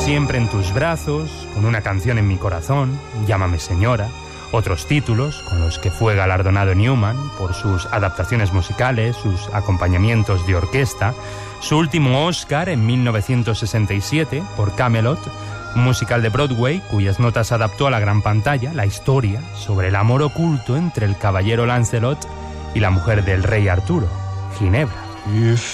Siempre en tus brazos, Con una canción en mi corazón, Llámame señora, otros títulos con los que fue galardonado Newman por sus adaptaciones musicales, sus acompañamientos de orquesta, su último Oscar en 1967 por Camelot, un musical de Broadway cuyas notas adaptó a la gran pantalla, la historia sobre el amor oculto entre el caballero Lancelot y la mujer del rey Arturo, Ginebra. If